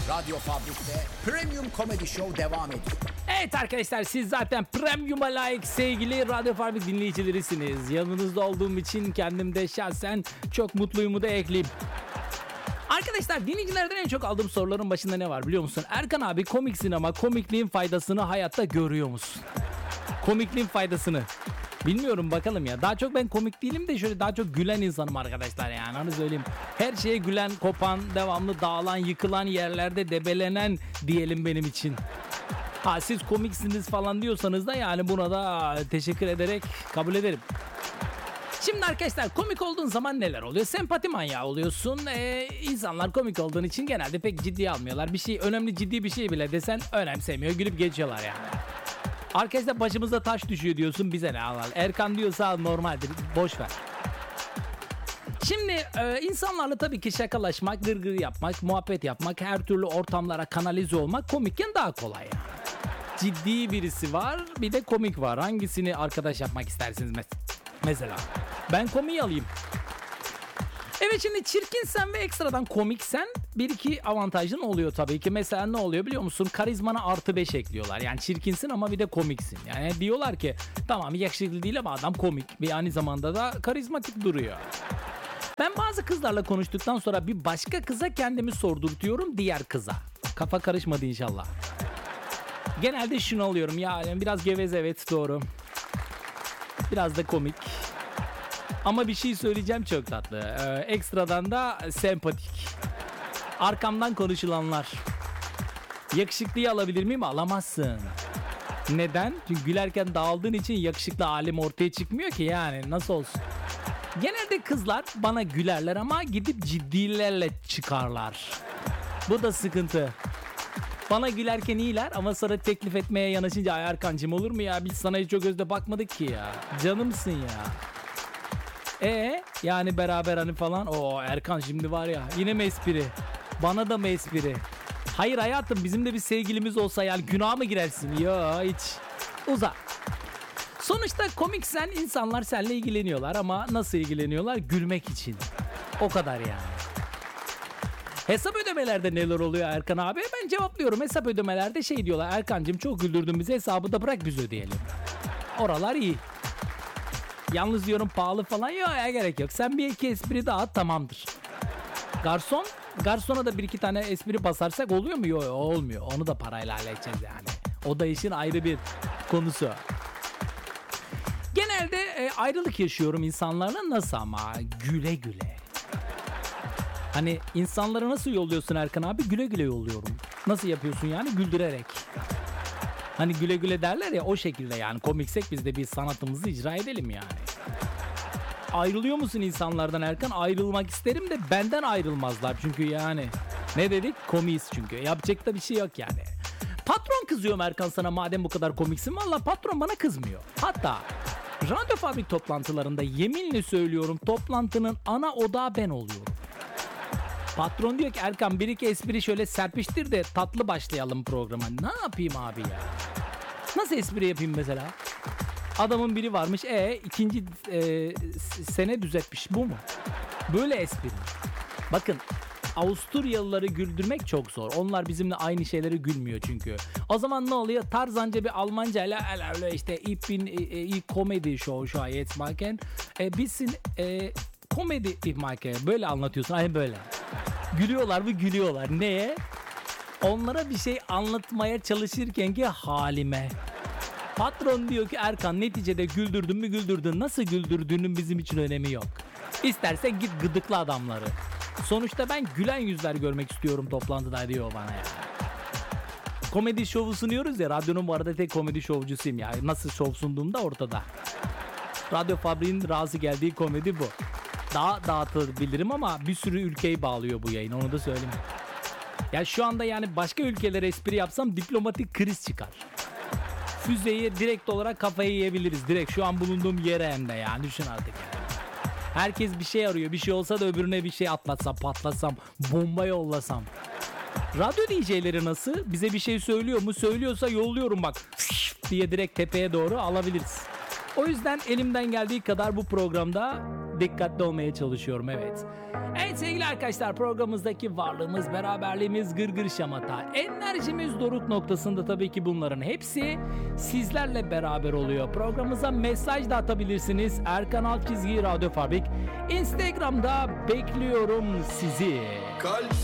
Radyo Fabrik'te Premium Comedy Show devam ediyor. Evet arkadaşlar, siz zaten premium'a layık sevgili Radyo Fabrik dinleyicilerisiniz. Yanınızda olduğum için kendim de şahsen çok mutluyumu da ekleyeyim. Arkadaşlar, dinleyicilerden en çok aldığım soruların başında ne var biliyor musun? Erkan abi, komiksin ama komikliğin faydasını hayatta görüyor musun? Komikliğin faydasını. Bilmiyorum, bakalım ya. Daha çok ben komik değilim de şöyle daha çok gülen insanım arkadaşlar yani. Hani söyleyeyim. Her şeye gülen, kopan, devamlı dağılan, yıkılan, yerlerde debelenen diyelim benim için. Ha, siz komiksiniz falan diyorsanız da yani buna da teşekkür ederek kabul ederim. Şimdi arkadaşlar, komik olduğun zaman neler oluyor? Sempati manyağı oluyorsun. İnsanlar komik olduğun için genelde pek ciddiye almıyorlar. Bir şey, önemli ciddi bir şey bile desen önemsemiyor. Gülüp geçiyorlar yani. Arkadaşlar, başımıza taş düşüyor diyorsun, bize ne al. Erkan diyorsa normaldir, boş ver. Şimdi insanlarla tabii ki şakalaşmak, gırgır yapmak, muhabbet yapmak, her türlü ortamlara kanalize olmak komikken daha kolay yani. Ciddi birisi var, bir de komik var. Hangisini arkadaş yapmak istersiniz mesela? Ben komiği alayım. Evet, şimdi çirkinsen ve ekstradan komiksen bir iki avantajın oluyor tabii ki. Mesela ne oluyor biliyor musun? Karizmana artı 5 ekliyorlar. Yani çirkinsin ama bir de komiksin. Yani diyorlar ki tamam, yakışıklı değil ama adam komik. Ve aynı zamanda da karizmatik duruyor. Ben bazı kızlarla konuştuktan sonra bir başka kıza kendimi sordurtuyorum, diğer kıza. Kafa karışmadı inşallah. Genelde şunu alıyorum ya, yani biraz geveze, evet doğru. Biraz da komik. Ama bir şey söyleyeceğim, çok tatlı. Ekstradan da sempatik. Arkamdan konuşulanlar. Yakışıklıyı alabilir miyim? Alamazsın. Neden? Çünkü gülerken dağıldığın için yakışıklı halim ortaya çıkmıyor ki yani. Nasıl olsun? Genelde kızlar bana gülerler ama gidip ciddilerle çıkarlar. Bu da sıkıntı. Bana gülerken iyiler ama sonra teklif etmeye yanaşınca ay Erkancığım olur mu ya? Biz sana hiç o gözle bakmadık ki ya. Canımsın ya. Yani beraber hani falan. O Erkan şimdi var ya, yine mi espri? Bana da mı espri? Hayır hayatım, bizim de bir sevgilimiz olsa yani günaha mı girersin? Ya hiç. Uza. Sonuçta komiksen insanlar seninle ilgileniyorlar ama nasıl ilgileniyorlar? Gülmek için. O kadar yani. Hesap ödemelerde neler oluyor Erkan abi? Ben cevaplıyorum. Hesap ödemelerde şey diyorlar. Erkancığım çok güldürdün bizi, hesabı da bırak biz ödeyelim. Oralar iyi. Yalnız diyorum pahalı falan, yok ya, gerek yok. Sen bir iki espri daha at, tamamdır. Garsona da bir iki tane espri basarsak oluyor mu? Yok, olmuyor. Onu da parayla halledeceğiz yani. O da işin ayrı bir konusu. Genelde ayrılık yaşıyorum insanlarla, nasıl ama? Güle güle. Hani insanlara nasıl yolluyorsun Erkan abi? Güle güle yolluyorum. Nasıl yapıyorsun yani? Güldürerek. Hani güle güle derler ya, o şekilde yani. Komiksek biz de bir sanatımızı icra edelim yani. Ayrılıyor musun insanlardan Erkan? Ayrılmak isterim de benden ayrılmazlar çünkü yani. Ne dedik? Komiyiz çünkü. Yapacak da bir şey yok yani. Patron kızıyor Erkan sana madem bu kadar komiksin. Valla patron bana kızmıyor. Hatta Radyo Fabrik toplantılarında yeminle söylüyorum, toplantının ana odağı ben oluyorum. Patron diyor ki Erkan bir iki espri şöyle serpiştir de tatlı başlayalım programa. Ne yapayım abi ya? Nasıl espri yapayım mesela? Adamın biri varmış, ikinci sene düzeltmiş, bu mu? Böyle espri. Bakın, Avusturyalıları güldürmek çok zor. Onlar bizimle aynı şeyleri gülmüyor çünkü. O zaman ne oluyor? Tarzanca bir Almanca ile öyle işte ich bin Comedy Show şu an jetzt machen. Bisschen Comedy ich mache. Böyle anlatıyorsun. Ay böyle. Gülüyorlar mı? Gülüyorlar. Neye? Onlara bir şey anlatmaya çalışırken ki halime. Patron diyor ki Erkan neticede güldürdün mü güldürdün. Nasıl güldürdüğünün bizim için önemi yok. İstersen git gıdıkla adamları. Sonuçta ben gülen yüzler görmek istiyorum toplantıda diyor bana ya. Komedi şovu sunuyoruz ya. Radyonun bu arada tek komedi şovcusuyum ya. Nasıl şov sunduğum da ortada. Radyo Fabrik'in razı geldiği komedi bu. Daha dağıtabilirim ama bir sürü ülkeyi bağlıyor bu yayın, onu da söyleyeyim. Ya şu anda yani başka ülkelere espri yapsam diplomatik kriz çıkar. Füzeyi direkt olarak kafayı yiyebiliriz. Direkt şu an bulunduğum yere hem de yani, düşün artık yani. Herkes bir şey arıyor. Bir şey olsa da öbürüne bir şey atlatsam, patlatsam, bomba yollasam. Radyo DJ'leri nasıl? Bize bir şey söylüyor mu? Söylüyorsa yolluyorum bak diye direkt tepeye doğru alabiliriz. O yüzden elimden geldiği kadar bu programda dikkatli olmaya çalışıyorum, evet. Evet Evet sevgili arkadaşlar, programımızdaki varlığımız, beraberliğimiz, gırgır şamata, enerjimiz doruk noktasında tabii ki bunların hepsi sizlerle beraber oluyor. Programımıza mesaj da atabilirsiniz. Erkan _Radyo Fabrik. Instagram'da bekliyorum sizi. Kalp